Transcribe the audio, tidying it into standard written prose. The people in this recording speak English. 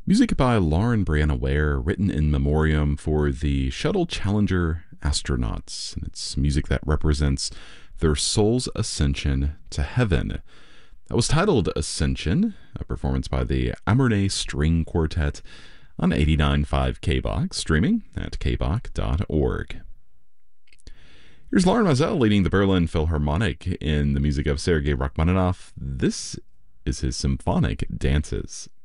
Music by Lauren Brianna Ware, written in memoriam for the Shuttle Challenger astronauts. And it's music that represents their soul's ascension to heaven. That was titled Ascension, a performance by the Amornay String Quartet on 89.5 KBOX, streaming at kbok.org. Here's Lauren Mazel leading the Berlin Philharmonic in the music of Sergei Rachmaninoff. This is his symphonic dances.